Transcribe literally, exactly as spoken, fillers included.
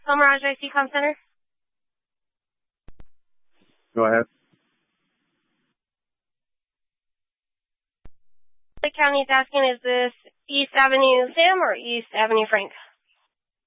Mirage I C Comm Center. Go ahead. The county is asking, is this East Avenue Sam or East Avenue Frank?